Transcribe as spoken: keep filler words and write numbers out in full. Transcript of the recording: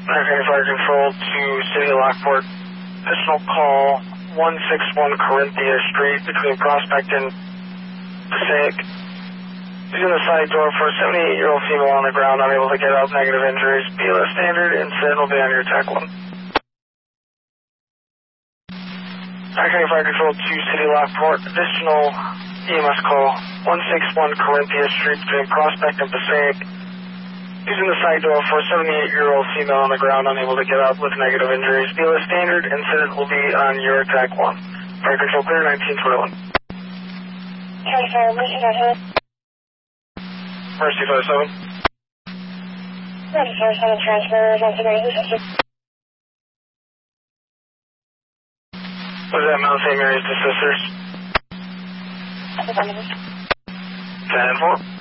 Okay, Fire Control to City of Lockport. Additional call one six one Corinthia Street between Prospect and Passaic. Using the side door for a seventy-eight-year-old female on the ground, unable to get up, negative injuries. B L S standard, incident will be on your attack one. Okay, Fire Control to City of Lockport. Additional E M S call one six one Corinthia Street between Prospect and Passaic. Using the side door for a seventy-eight-year-old female on the ground, unable to get up with negative injuries. B L S standard, incident will be on your attack one. Fire Control clear, nineteen twenty-one. Mercy five seven. Mercy five seven, transfer, Was that Mount Saint Mary's to Sisters? ten and four.